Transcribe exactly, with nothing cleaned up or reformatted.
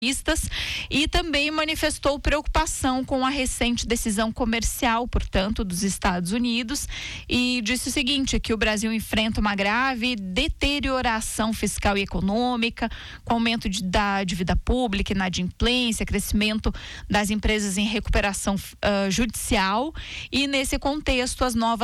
e também manifestou preocupação com a recente decisão comercial, portanto, dos Estados Unidos, e disse o seguinte, que o Brasil enfrenta uma grave deterioração fiscal e econômica, com aumento de, da dívida pública, inadimplência, crescimento das empresas em recuperação uh, judicial, e nesse contexto as novas